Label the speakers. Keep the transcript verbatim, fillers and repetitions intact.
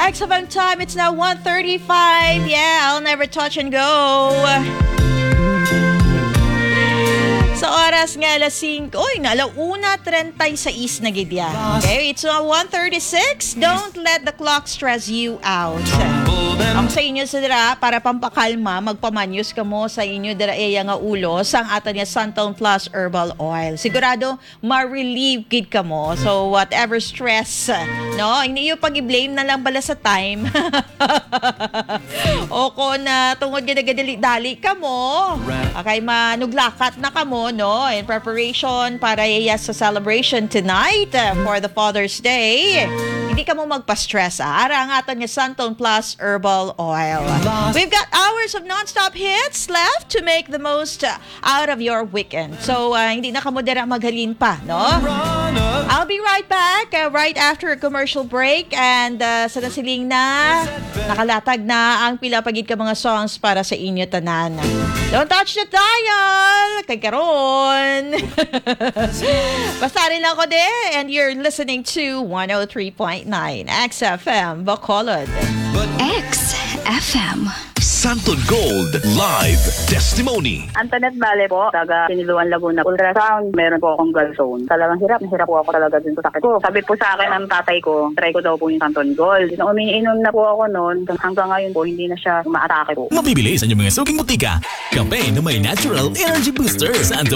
Speaker 1: X F M time, it's now one thirty-five. Yeah, I'll never touch and go. Sa oras nga lasing, oy, na alauna trentaysais na gidya. Okay, it's now one thirty-six. Don't let the clock stress you out. Ang sa inyo sa dira, para pampakalma, magpamanyos ka mo sa inyo dira iya nga ulo sang atan nga Santon Plus Herbal Oil. Sigurado, ma-relieve gid ka mo. So, whatever stress, no? Hindi yung pag-blame na lang bala sa time. O kung na tungod nga nagadali-dali ka mo, okay, manuglakat na ka mo, no? In preparation para iya sa celebration tonight uh, for the Father's Day. Hindi ka mo magpa-stress, ah. Ara ang atan nga Santon Plus Herbal Oil. We've got hours of non-stop hits left to make the most uh, out of your weekend. So, uh, hindi na ka mo dira maghalin pa, no? I'll be right back uh, right after a commercial break, and uh, sa nasiling na nakalatag na ang pila pagid ka mga songs para sa inyo tanan. Don't touch the dial! Kay karon! Basta rin lang ko de, and you're listening to one oh three point nine X F M Bacolod.
Speaker 2: X F M
Speaker 3: Santon Gold Live Testimony.
Speaker 4: Antoinette Vale po, taga Siniluan, Laguna. Ultrasound, meron po akong gallstone. Talagang hirap, hirap po ako talaga din sa sakit ko. Sabi po sa akin ng tatay ko, try ko daw po yung Santon Gold. Nung umiinom na po ako noon, hanggang ngayon po, hindi na siya umaatake po.
Speaker 5: Mabibili sa inyong mga suking butika. Kape na may natural energy booster sa